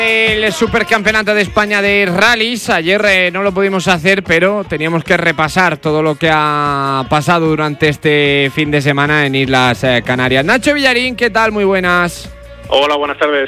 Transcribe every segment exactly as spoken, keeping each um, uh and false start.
El Supercampeonato de España de Rallys. Ayer eh, no lo pudimos hacer, pero teníamos que repasar todo lo que ha pasado durante este fin de semana en Islas eh, Canarias. Nacho Villarín, ¿qué tal? Muy buenas. Hola, buenas tardes.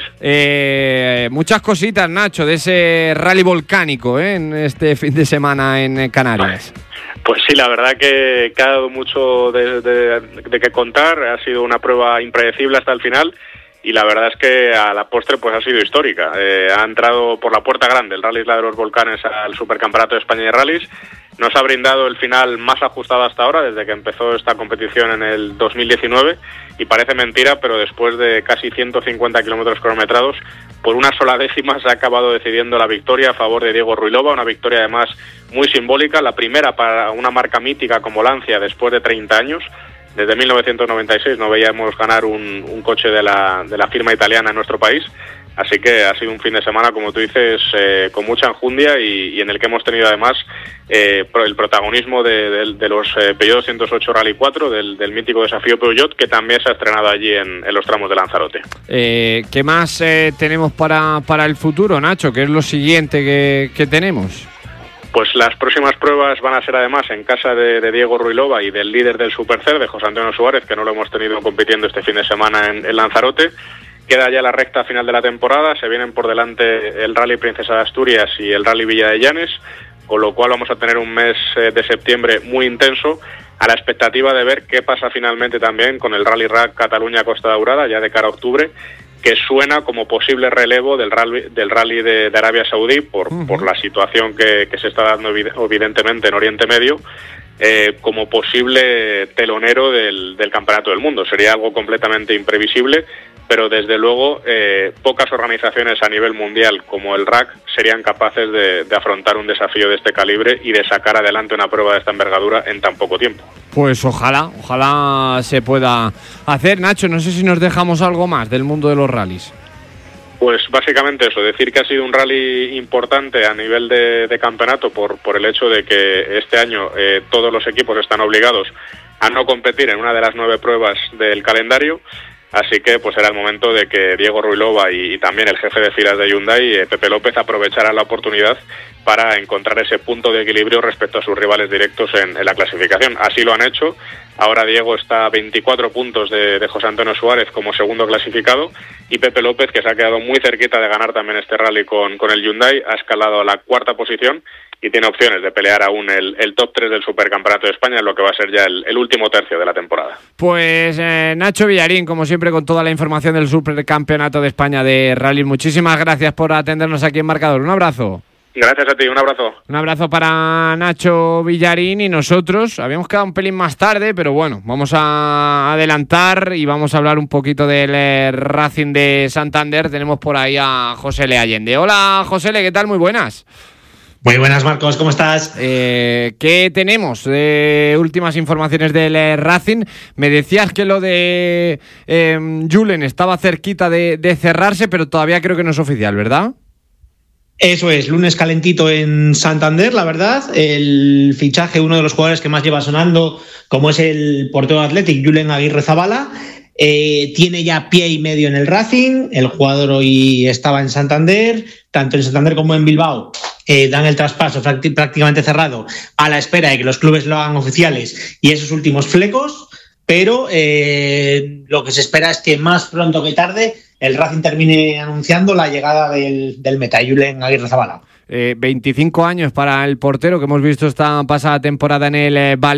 Eh, muchas cositas, Nacho, de ese rally volcánico ¿eh? en este fin de semana en Canarias. Pues sí, la verdad que ha dado mucho de, de, de qué contar. Ha sido una prueba impredecible hasta el final. Y la verdad es que a la postre pues ha sido histórica. Eh, ha entrado por la puerta grande el Rally Isla de los Volcanes al Supercampeonato de España de Rallys. Nos ha brindado el final más ajustado hasta ahora, desde que empezó esta competición en el dos mil diecinueve. Y parece mentira, pero después de casi ciento cincuenta kilómetros cronometrados, por una sola décima se ha acabado decidiendo la victoria a favor de Diego Ruilova. Una victoria además muy simbólica, la primera para una marca mítica como Lancia después de treinta años. Desde mil novecientos noventa y seis no veíamos ganar un, un coche de la, de la firma italiana en nuestro país, así que ha sido un fin de semana, como tú dices, eh, con mucha enjundia y, y en el que hemos tenido además eh, el protagonismo de, de, de los eh, Peugeot doscientos ocho Rally cuatro, del, del mítico desafío Peugeot, que también se ha estrenado allí en, en los tramos de Lanzarote. Eh, ¿Qué más eh, tenemos para, para el futuro, Nacho? ¿Qué es lo siguiente que, que tenemos? Pues las próximas pruebas van a ser además en casa de, de Diego Ruilova y del líder del Supercer, de José Antonio Suárez, que no lo hemos tenido compitiendo este fin de semana en, en Lanzarote. Queda ya la recta final de la temporada, se vienen por delante el Rally Princesa de Asturias y el Rally Villa de Llanes, con lo cual vamos a tener un mes de septiembre muy intenso, a la expectativa de ver qué pasa finalmente también con el Rally Rack Cataluña-Costa Daurada, ya de cara a octubre, que suena como posible relevo del rally, del rally de, de Arabia Saudí por, uh-huh. por la situación que, que se está dando evidentemente en Oriente Medio, eh, como posible telonero del, del Campeonato del Mundo. Sería algo completamente imprevisible, pero desde luego eh, pocas organizaciones a nivel mundial como el R A C serían capaces de, de afrontar un desafío de este calibre y de sacar adelante una prueba de esta envergadura en tan poco tiempo. Pues ojalá, ojalá se pueda hacer. Nacho, no sé si nos dejamos algo más del mundo de los rallies. Pues básicamente eso, decir que ha sido un rally importante a nivel de, de campeonato por, por el hecho de que este año eh, todos los equipos están obligados a no competir en una de las nueve pruebas del calendario. Así que pues era el momento de que Diego Ruilova y, y también el jefe de filas de Hyundai, eh, Pepe López, aprovecharan la oportunidad para encontrar ese punto de equilibrio respecto a sus rivales directos en, en la clasificación. Así lo han hecho. Ahora Diego está a veinticuatro puntos de, de José Antonio Suárez como segundo clasificado, y Pepe López, que se ha quedado muy cerquita de ganar también este rally con, con el Hyundai, ha escalado a la cuarta posición y tiene opciones de pelear aún el, el top tres del Supercampeonato de España, en lo que va a ser ya el, el último tercio de la temporada. Pues eh, Nacho Villarín, como siempre, con toda la información del Supercampeonato de España de Rally. Muchísimas gracias por atendernos aquí en Marcador. Un abrazo. Gracias a ti, un abrazo. Un abrazo para Nacho Villarín. Y nosotros habíamos quedado un pelín más tarde, pero bueno, vamos a adelantar y vamos a hablar un poquito del eh, Racing de Santander. Tenemos por ahí a José Le Allende. Hola, José Le, ¿qué tal? Muy buenas. Muy buenas, Marcos, ¿cómo estás? Eh, ¿Qué tenemos de últimas informaciones del eh, Racing? Me decías que lo de eh, Julen estaba cerquita de, de cerrarse, pero todavía creo que no es oficial, ¿verdad? Eso es, lunes calentito en Santander, la verdad. El fichaje, uno de los jugadores que más lleva sonando, como es el portero Athletic, Julen Aguirre Zabala, eh, tiene ya pie y medio en el Racing. El jugador hoy estaba en Santander, tanto en Santander como en Bilbao. Eh, dan el traspaso prácticamente cerrado a la espera de que los clubes lo hagan oficiales y esos últimos flecos, pero eh, lo que se espera es que más pronto que tarde el Racing termine anunciando la llegada del, del meta, Julen Aguirre Zabala. Eh, veinticinco años para el portero que hemos visto esta pasada temporada en el eh, Valencia.